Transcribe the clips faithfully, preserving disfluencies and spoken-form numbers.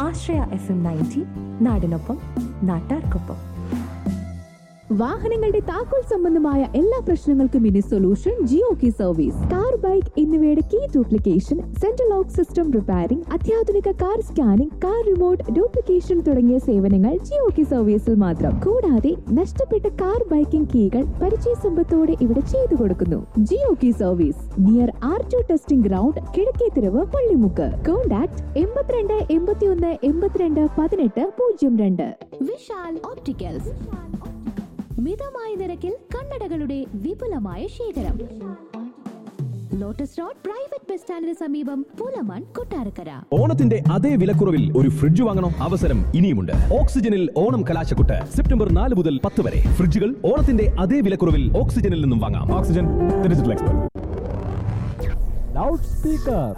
ആശ്രയ F M ninety, നാടിനൊപ്പം നാട്ടാർക്കൊപ്പം. വാഹനങ്ങളുടെ താക്കോൽ സംബന്ധമായ എല്ലാ പ്രശ്നങ്ങൾക്കും ഇനി സൊല്യൂഷൻ ജിയോ കി സർവീസ്. കാർ, ബൈക്ക് എന്നിവയുടെ key duplication, central lock system repairing, അത്യാധുനിക car scanning, car remote duplication തുടങ്ങിയ സേവനങ്ങൾ ജിയോ കി സർവീസിൽ മാത്രം. കൂടാതെ നഷ്ടപ്പെട്ട കാർ, ബൈക്കിംഗ് കീകൾ പരിചയ സമ്പത്തോടെ ഇവിടെ ചെയ്തു കൊടുക്കുന്നു. ജിയോ കി service near R to testing ground, Kizhakkethiruvu, Pallimukku. Contact എൺപത്തിരണ്ട് എൺപത്തിയൊന്ന് എൺപത്തിരണ്ട് പതിനെട്ട് പൂജ്യം രണ്ട്. വിശാൽ ഓപ്റ്റിക്കൽസ്, മിതമായ നിരക്കിൽ കണ്ണടകളുടെ വിപുലമായ ശേഖരം. ലോട്ടസ് റോഡ് പ്രൈവറ്റ് ബസ് സ്റ്റാൻഡിന് സമീപം, പൂലമാൻ, കൊട്ടാരക്കര. ഓണത്തിന്റെ അതേ വിലക്കുറവിൽ ഒരു ഫ്രിഡ്ജ് വാങ്ങണോ? അവസരം ഇനിയുമുണ്ട്. ഓക്സിജനിൽ ഓണം കലാശക്കൊട്ട് സെപ്റ്റംബർ നാല് മുതൽ പത്ത് വരെ. ഫ്രിഡ്ജുകൾ ഓണത്തിന്റെ അതേ വിലക്കുറവിൽ ഓക്സിജനിൽ നിന്നും വാങ്ങാം. Oxygen digital expert. Loud speaker,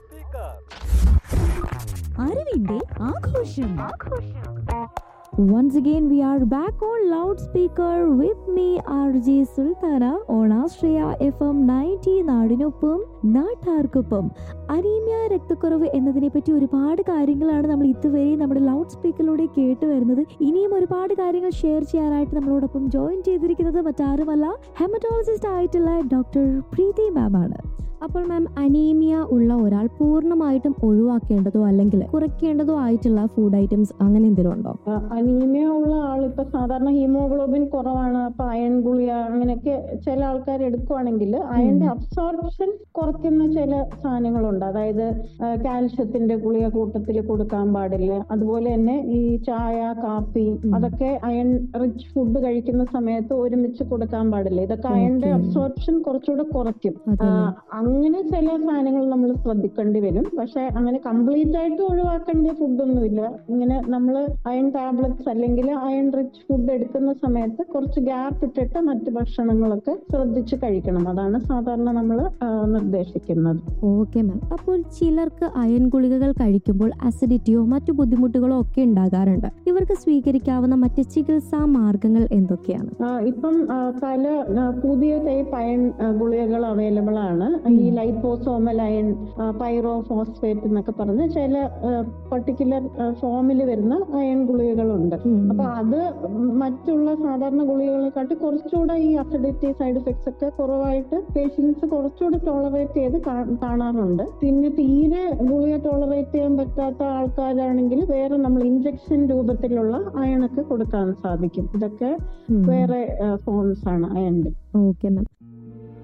അറിവിന്റെ ആഘോഷം. Once again we are back on loudspeaker with me R J Sultana on Astraya F M ninety, നാടിനൊപ്പം നാട്ടാർക്കൊപ്പം. അനീമിയ, രക്തക്കുറവ് എന്നതിനെ പറ്റി ഒരുപാട് കാര്യങ്ങളാണ് നമ്മൾ ഇതുവരെ നമ്മുടെ ലൗഡ് സ്പീക്കറിലൂടെ കേട്ട് വരുന്നത്. ഇനിയും ഒരുപാട് കാര്യങ്ങൾ ഷെയർ ചെയ്യാനായിട്ട് നമ്മളോടൊപ്പം ജോയിൻ ചെയ്തിരിക്കുന്നത് മറ്റാരുമല്ല, ഹെമറ്റോളജിസ്റ്റ് ആയിട്ടുള്ള ഡോക്ടർ പ്രീതി മാം ആണ്. അപ്പോൾ മാം, അനീമിയ ഉള്ള ഒരാൾ പൂർണ്ണമായിട്ടും ഒഴിവാക്കേണ്ടതോ അല്ലെങ്കിൽ കുറയ്ക്കേണ്ടതോ ആയിട്ടുള്ള ഫുഡ് ഐറ്റംസ് അങ്ങനെ എന്തെങ്കിലും ഉണ്ടോ? അനീമിയ ഉള്ള ആൾ ഇപ്പൊ സാധാരണ ഹീമോഗ്ലോബിൻ കുറവാണ്, അപ്പൊ അയൺ ഗുളിക അങ്ങനെയൊക്കെ ചില ആൾക്കാർ എടുക്കുവാണെങ്കിൽ അയണിന്റെ അബ്സോർപ്ഷൻ കുറയ്ക്കുന്ന ചില സാധനങ്ങളുണ്ട്. അതായത് കാൽഷ്യത്തിന്റെ ഗുളിക കൂട്ടത്തിൽ കൊടുക്കാൻ പാടില്ല. അതുപോലെ തന്നെ ഈ ചായ, കാപ്പി അതൊക്കെ അയൺ റിച്ച് ഫുഡ് കഴിക്കുന്ന സമയത്ത് ഒരുമിച്ച് കൊടുക്കാൻ പാടില്ല. ഇതൊക്കെ അയണിന്റെ അബ്സോർപ്ഷൻ കുറച്ചുകൂടെ കുറയ്ക്കും. അങ്ങനെ ചില സാധനങ്ങൾ നമ്മൾ ശ്രദ്ധിക്കേണ്ടി വരും. പക്ഷെ അങ്ങനെ കംപ്ലീറ്റ് ആയിട്ട് ഒഴിവാക്കേണ്ട ഫുഡൊന്നുമില്ല. ഇങ്ങനെ നമ്മൾ അയൺ ടാബ്ലറ്റ്സ് അല്ലെങ്കിൽ അയൺ റിച്ച് ഫുഡ് എടുക്കുന്ന സമയത്ത് കുറച്ച് ഗ്യാപ്പ് ഇട്ടിട്ട് മറ്റു ഭക്ഷണങ്ങളൊക്കെ ശ്രദ്ധിച്ച് കഴിക്കണം. അതാണ് സാധാരണ നമ്മൾ നിർദ്ദേശിക്കുന്നത്. Okay ma'am. അപ്പോൾ ചിലർക്ക് അയൺ ഗുളികകൾ കഴിക്കുമ്പോൾ അസിഡിറ്റിയോ മറ്റു ബുദ്ധിമുട്ടുകളോ ഒക്കെ ഉണ്ടാകാറുണ്ട്. ഇവർക്ക് സ്വീകരിക്കാവുന്ന മറ്റ് ചികിത്സാ മാർഗങ്ങൾ എന്തൊക്കെയാണ്? ഇപ്പം പല പുതിയ ടൈപ്പ് അയൺ ഗുളികകൾ അവൈലബിൾ ആണ്. ഈ ലൈപ്പോസോമൽ അയൺ, പൈറോഫോസ്ഫേറ്റ് എന്നൊക്കെ പറഞ്ഞ് ചില പർട്ടിക്കുലർ ഫോമിൽ വരുന്ന അയൺ ഗുളികകളുണ്ട്. അപ്പൊ അത് മറ്റുള്ള സാധാരണ ഗുളികകളെക്കാട്ടി കുറച്ചുകൂടെ ഈ അസിഡിറ്റി സൈഡ് എഫക്ട്സ് ഒക്കെ കുറവായിട്ട് പേഷ്യൻസ് കുറച്ചുകൂടെ ടോളറേറ്റ് ചെയ്ത് കാണാറുണ്ട്. പിന്നെ തീരെ ഗുളിക ടോളറേറ്റ് ചെയ്യാൻ പറ്റാത്ത ആൾക്കാരാണെങ്കിൽ വേറെ നമ്മൾ ഇഞ്ചക്ഷൻ രൂപത്തിലുള്ള അയണൊക്കെ കൊടുക്കാൻ സാധിക്കും. ഇതൊക്കെ വേറെ ഫോംസ് ആണ് അയണിന്റെ. Okay ma'am.